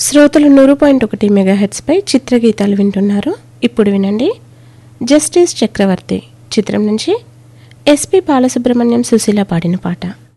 శ్రోతలు 100.1 మెగాహెర్ట్జ్ పై చిత్రగీతాలు వింటున్నారు. ఇప్పుడు వినండి జస్టిస్ చక్రవర్తి చిత్రం నుంచి ఎస్పి బాలసుబ్రహ్మణ్యం సుశీల పాడిన పాట.